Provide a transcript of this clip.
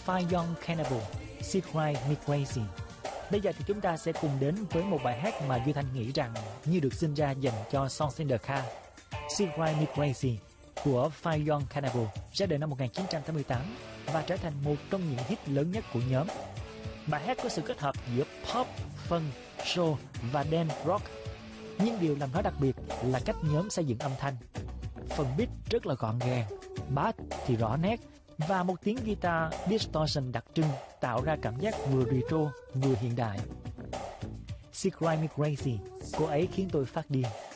Fire Young Cannibal, She Drive Me Crazy. Bây giờ thì chúng ta sẽ cùng đến với một bài hát mà Duy Thanh nghĩ rằng như được sinh ra dành cho Songs in the Car. She Drive Me Crazy của Fire Young Cannibal ra đời năm 1988 và trở thành một trong những hit lớn nhất của nhóm. Bài hát có sự kết hợp giữa pop, funk, soul và dance rock. Nhưng điều làm nó đặc biệt là cách nhóm xây dựng âm thanh. Phần beat rất là gọn gàng, bass thì rõ nét và một tiếng guitar distortion đặc trưng tạo ra cảm giác vừa retro vừa hiện đại. She Drive Me Crazy, cô ấy khiến tôi phát điên.